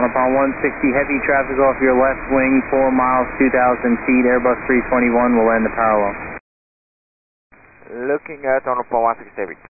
upon 160, heavy traffic off your left wing, 4 miles, 2,000 feet, Airbus 321 will land the parallel. Looking at on upon 160 heavy.